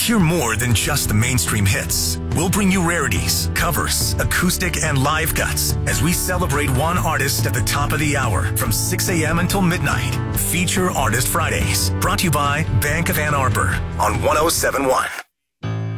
Hear more than just the mainstream hits. We'll bring you rarities, covers, acoustic, and live cuts as we celebrate one artist at the top of the hour from 6 a.m. until midnight. Feature Artist Fridays, brought to you by Bank of Ann Arbor on 1071.